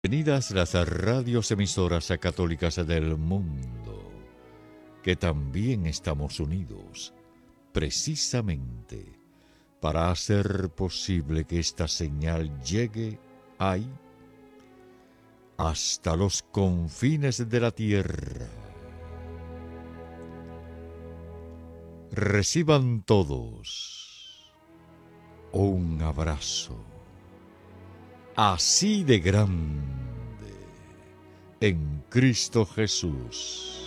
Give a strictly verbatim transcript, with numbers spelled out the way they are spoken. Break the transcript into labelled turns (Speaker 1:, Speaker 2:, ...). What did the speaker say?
Speaker 1: Bienvenidas las radios emisoras católicas del mundo, que también estamos unidos, precisamente para hacer posible que esta señal llegue ahí, hasta los confines de la tierra. Reciban todos un abrazo así de grande en Cristo Jesús.